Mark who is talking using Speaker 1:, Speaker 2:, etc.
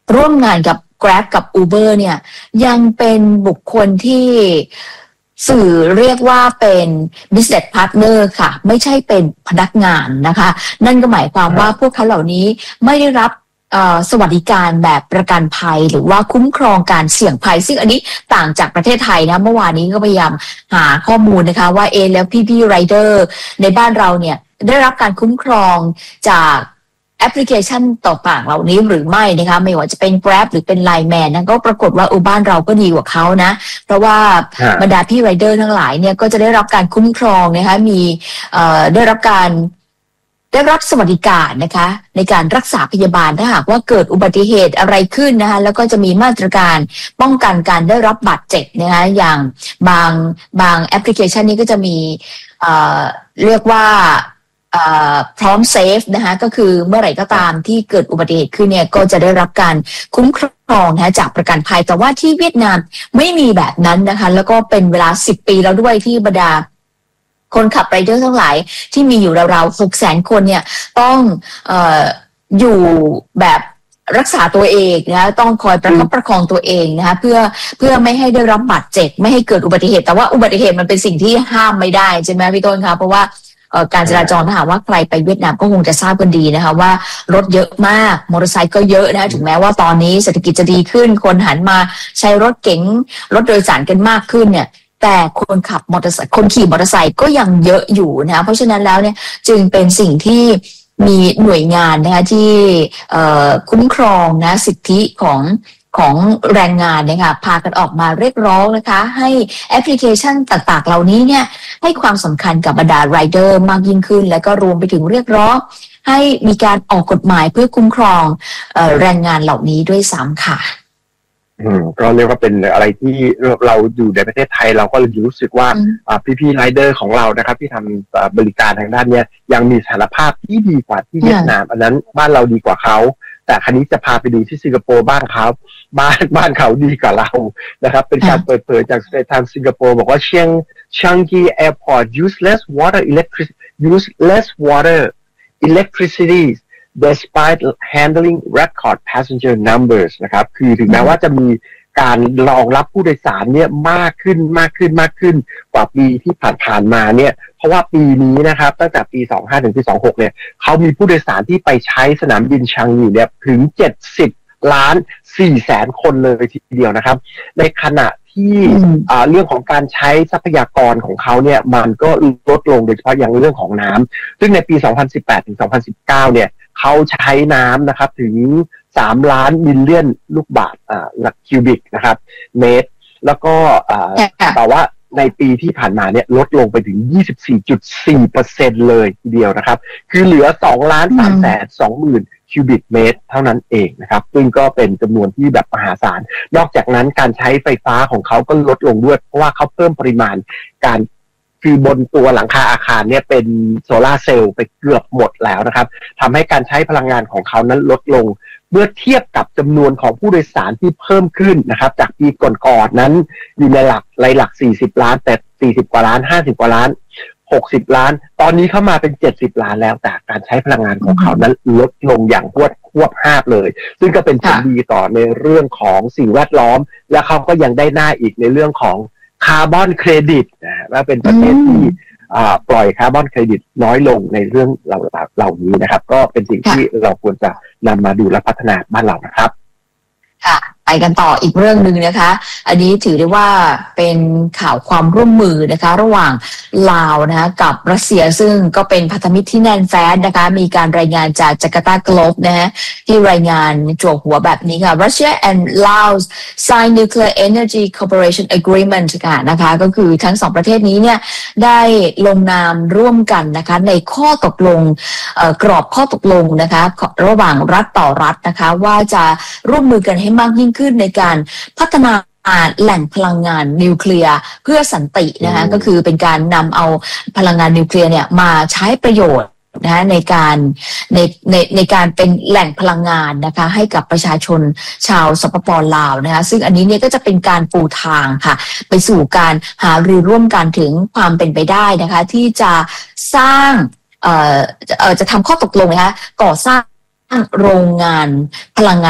Speaker 1: ร่วมงานกับ Grab กับ Uber เนี่ยยังเป็นบุคคลที่สื่อเรียกว่าเป็น business partner ค่ะไม่ใช่เป็นพนักงานนะคะนั่นก็หมายความว่าพวกเขาเหล่านี้ไม่ได้รับสวัสดิการแบบประกันภัยหรือว่าคุ้มครองการเสี่ยงภัยซึ่งอันนี้ต่างจากประเทศไทยนะเมื่อวานนี้ก็พยายามหาข้อมูลนะคะว่าแล้วพี่ไรเดอร์ในบ้านเราเนี่ยได้รับการคุ้มครองจากแอปพลิเคชันต่างๆเหล่านี้หรือไม่นะคะไม่ว่าจะเป็น Grab หรือเป็น Line Man นะก็ปรากฏว่าบ้านเราก็ดีกว่าเขานะเพราะว่าบรรดาพี่ไรเดอร์ทั้งหลายเนี่ยก็จะได้รับการคุ้มครองนะคะมีได้รับสวัสดิการนะคะในการรักษาพยาบาลถ้าหากว่าเกิดอุบัติเหตุอะไรขึ้นนะคะแล้วก็จะมีมาตรการป้องกันการได้รับบาดเจ็บนะคะอย่างบางแอปพลิเคชันนี้ก็จะมีเรียกว่าพร้อมเซฟนะคะก็คือเมื่อไหร่ก็ตามที่เกิดอุบัติเหตุขึ้นเนี่ยก็จะได้รับการคุ้มครองนะจากประกันภัยแต่ว่าที่เวียดนามไม่มีแบบนั้นนะคะแล้วก็เป็นเวลา10 ปีแล้วด้วยที่บรรดาคนขับไรเดอร์ทั้งหลายที่มีอยู่ราวๆ 600,000 คนเนี่ยต้องอยู่แบบรักษาตัวเองนะต้องคอยประคับประคองตัวเองนะคะเพื่อไม่ให้ได้รับบาดเจ็บไม่ให้เกิดอุบัติเหตุแต่ว่าอุบัติเหตุมันเป็นสิ่งที่ห้ามไม่ได้ใช่ไหมพี่ต้นคะเพราะว่าการจราจรถ้าหากว่าใครไปเวียดนามก็คงจะทราบกันดีนะคะว่ารถเยอะมากมอเตอร์ไซค์ก็เยอะนะถึงแม้ว่าตอนนี้เศรษฐกิจจะดีขึ้นคนหันมาใช้รถเก๋งรถโดยสารกันมากขึ้นเนี่ยแต่คนขี่มอเตอร์ไซค์ก็ยังเยอะอยู่นะเพราะฉะนั้นแล้วเนี่ยจึงเป็นสิ่งที่มีหน่วยงานนะคะที่คุ้มครองนะสิทธิของแรงงานนะคะพากันออกมาเรียกร้องนะคะให้แอปพลิเคชันต่างๆเหล่านี้เนี่ยให้ความสำคัญกับบรรดาไรเดอร์มากยิ่งขึ้นและก็รวมไปถึงเรียกร้องให้มีการออกกฎหมายเพื่อคุ้มครองแรงงานเหล่านี้ด้วยซ้ำค่ะ
Speaker 2: ก็เรียกว่าเป็นอะไรที่เราอยู่ในประเทศไทยเราก็เลยรู้สึกว่าพี่ไรเดอร์ของเรานะครับที่ทำบริการทางด้านนี้ยังมีสถานภาพที่ดีกว่าที่เวียดนามอันนั้นบ้านเราดีกว่าเขาแต่ครั้นี้จะพาไปดูที่สิงคโปร์บ้านเขาดีกว่าเรานะครับเป็นการเปิดเผยจากทางสิงคโปร์บอกว่าChangi Airport use less water electricity despite handling record passenger numbers นะครับคือถึงแม้ว่าจะมีการรองรับผู้โดยสารเนี่ยมากขึ้นกว่าปีที่ผ่านมาเนี่ยเพราะว่าปีนี้นะครับตั้งแต่ปี25ถึงปี26เนี่ยเขามีผู้โดยสารที่ไปใช้สนามบินชังงีเนี่ยถึง70.4 ล้านคนเลยทีเดียวนะครับในขณะที่เรื่องของการใช้ทรัพยากรของเขาเนี่ยมันก็ลดลงโดยเฉพาะอย่างเรื่องของน้ำซึ่งในปี2018ถึง2019เนี่ยเขาใช้น้ำนะครับถึง3 ล้านมิลเลียนลูกบาศก์คิวบิกนะครับเมตรแล้วก็แต่ว่าในปีที่ผ่านมาเนี่ยลดลงไปถึง 24.4% เลยทีเดียวนะครับคือเหลือ2,320,000 คิวบิกเมตรเท่านั้นเองนะครับซึ่งก็เป็นจำนวนที่แบบมหาศาลนอกจากนั้นการใช้ไฟฟ้าของเขาก็ลดลงด้วยเพราะว่าเขาเพิ่มปริมาณการคือบนตัวหลังคาอาคารเนี่ยเป็นโซลาร์เซลล์ไปเกือบหมดแล้วนะครับทำให้การใช้พลังงานของเขานั้นลดลงเมื่อเทียบกับจำนวนของผู้โดยสารที่เพิ่มขึ้นนะครับจากปีก่อนๆนั้นอยู่ในหลัก40 ล้านแต่40 กว่าล้าน50 กว่าล้าน60 ล้านตอนนี้เข้ามาเป็น70 ล้านแล้วแต่การใช้พลังงานของเขานั้นลดลงอย่างควบห้าบเลยซึ่งก็เป็นผลดีต่อในเรื่องของสิ่งแวดล้อมและเขาก็ยังได้หน้าอีกในเรื่องของคาร์บอนเครดิตนะว่าเป็นประเทศที่ปล่อยคาร์บอนเครดิตน้อยลงในเรื่องเหล่านี้นะครับก็เป็นสิ่งที่เราควรจะนำมาดูและพัฒนาบ้านเรานะครับ
Speaker 1: ค่ะไปกันต่ออีกเรื่องนึงนะคะอันนี้ถือได้ว่าเป็นข่าวความร่วมมือนะคะระหว่างลาวนะคะกับรัสเซียซึ่งก็เป็นพันธมิตรที่แน่นแฟ้นนะคะมีการรายงานจากจาการ์ตากลบนะฮะที่รายงานจั่วหัวแบบนี้ค่ะ Russia and Laos sign nuclear energy cooperation agreement ค่ะนะคะก็คือทั้งสองประเทศนี้เนี่ยได้ลงนามร่วมกันนะคะในข้อตกลงกรอบข้อตกลงนะคะระหว่างรัฐต่อรัฐนะคะว่าจะร่วมมือกันให้มากยิ่งขึ้นในการพัฒนาแหล่งพลังงานนิวเคลียร์เพื่อสันตินะคะก็คือเป็นการนำเอาพลังงานนิวเคลียร์เนี่ยมาใช้ประโยชน์นะในการเป็นแหล่งพลังงานนะคะให้กับประชาชนชาวสปป.ลาวนะคะซึ่งอันนี้เนี่ยก็จะเป็นการปูทางค่ะไปสู่การหารือร่วมกันถึงความเป็นไปได้นะคะที่จะสร้างจะทำข้อตกลงนะคะก่อสร้างโรงงานพลังงาน